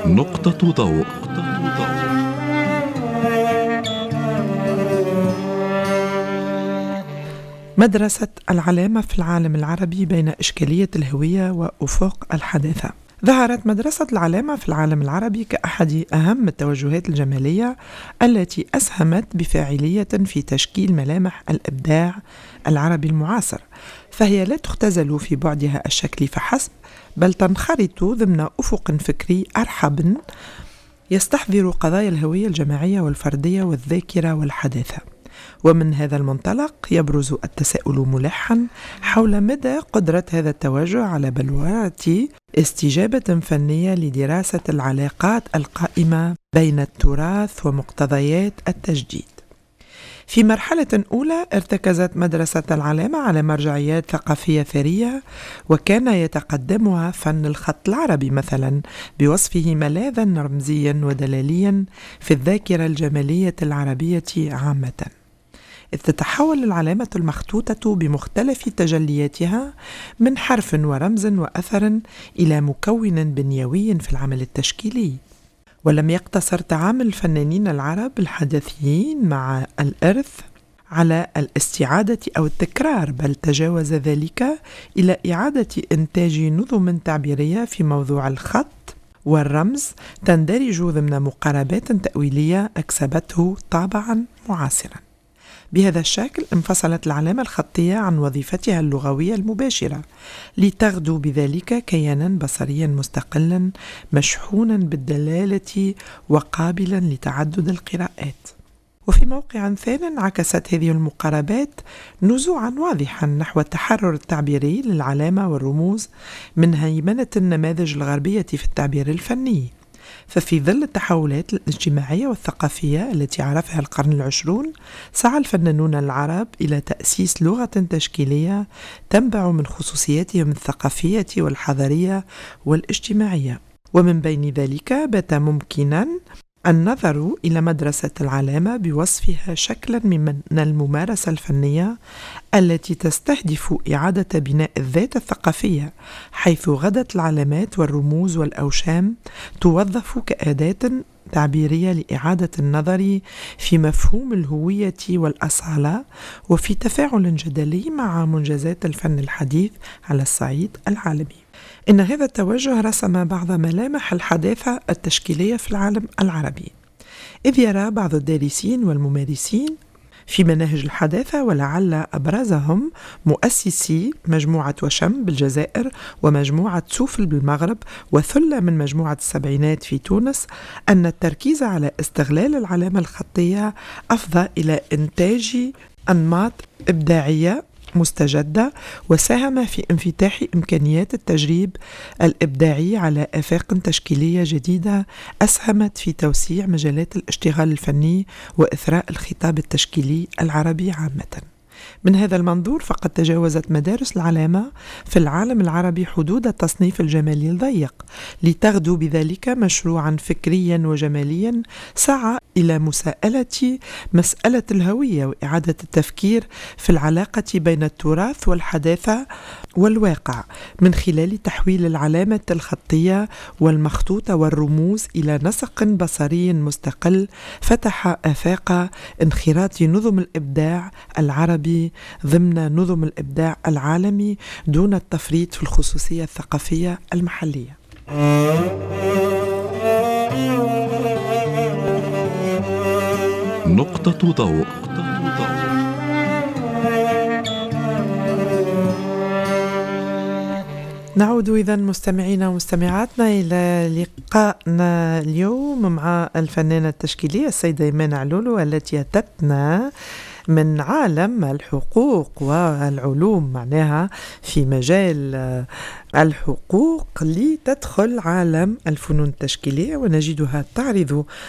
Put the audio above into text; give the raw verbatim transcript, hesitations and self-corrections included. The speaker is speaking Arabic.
نقطة ضوء. مدرسة العلامة في العالم العربي بين إشكالية الهوية وأفق الحداثة. ظهرت مدرسة العلامة في العالم العربي كأحد أهم التوجهات الجمالية التي أسهمت بفاعلية في تشكيل ملامح الإبداع العربي المعاصر، فهي لا تختزل في بعدها الشكلي فحسب، بل تنخرط ضمن أفق فكري أرحب يستحضر قضايا الهوية الجماعية والفردية والذاكرة والحداثة. ومن هذا المنطلق يبرز التساؤل ملحا حول مدى قدرة هذا التوجه على بلورة استجابة فنية لدراسة العلاقات القائمة بين التراث ومقتضيات التجديد. في مرحلة أولى ارتكزت مدرسة العلامة على مرجعيات ثقافية ثرية، وكان يتقدمها فن الخط العربي مثلا بوصفه ملاذا رمزيا ودلاليا في الذاكرة الجمالية العربية عامة، إذ تتحول العلامة المخطوطة بمختلف تجلياتها من حرف ورمز وأثر إلى مكون بنيوي في العمل التشكيلي. ولم يقتصر تعامل الفنانين العرب الحدثيين مع الإرث على الاستعادة أو التكرار، بل تجاوز ذلك إلى إعادة إنتاج نظم تعبيرية في موضوع الخط والرمز تندرج ضمن مقاربات تأويلية أكسبته طابعا معاصرا. بهذا الشكل انفصلت العلامة الخطية عن وظيفتها اللغوية المباشرة، لتغدو بذلك كيانا بصريا مستقلا مشحونا بالدلالة وقابلا لتعدد القراءات. وفي موقع ثان عكست هذه المقاربات نزوعا واضحا نحو التحرر التعبيري للعلامة والرموز من هيمنة النماذج الغربية في التعبير الفني. ففي ظل التحولات الاجتماعية والثقافية التي عرفها القرن العشرون، سعى الفنانون العرب إلى تأسيس لغة تشكيلية تنبع من خصوصياتهم الثقافية والحضارية والاجتماعية. ومن بين ذلك بات ممكنا النظر إلى مدرسة العلامة بوصفها شكلا من الممارسة الفنية التي تستهدف إعادة بناء الذات الثقافية، حيث غدت العلامات والرموز والأوشام توظف كأداة تعبيرية لإعادة النظر في مفهوم الهوية والأصالة، وفي تفاعل جدلي مع منجزات الفن الحديث على الصعيد العالمي. إن هذا التوجه رسم بعض ملامح الحداثة التشكيلية في العالم العربي، إذ يرى بعض الدارسين والممارسين في مناهج الحداثة، ولعل أبرزهم مؤسسي مجموعة وشم بالجزائر ومجموعة سوفل بالمغرب وثلة من مجموعة السبعينات في تونس، أن التركيز على استغلال العلامة الخطية أفضى إلى إنتاج أنماط إبداعية مستجدة، وساهم في انفتاح إمكانيات التجريب الإبداعي على آفاق تشكيلية جديدة أسهمت في توسيع مجالات الاشتغال الفني وإثراء الخطاب التشكيلي العربي عامة. من هذا المنظور فقد تجاوزت مدارس العلامة في العالم العربي حدود التصنيف الجمالي الضيق، لتغدو بذلك مشروعا فكريا وجماليا سعى إلى مساءلة مسألة الهوية وإعادة التفكير في العلاقة بين التراث والحداثة والواقع، من خلال تحويل العلامة الخطية والمخطوطة والرموز إلى نسق بصري مستقل فتح آفاق انخراط نظم الإبداع العربي ضمن نظم الإبداع العالمي دون التفريط في الخصوصية الثقافية المحلية. نقطة ضوء. نعود إذن مستمعينا ومستمعاتنا إلى لقائنا اليوم مع الفنانة التشكيلية السيدة إيمان علولو، التي أتتنا من عالم الحقوق والعلوم، معناها في مجال الحقوق، لتدخل عالم الفنون التشكيلية، ونجدها تعرض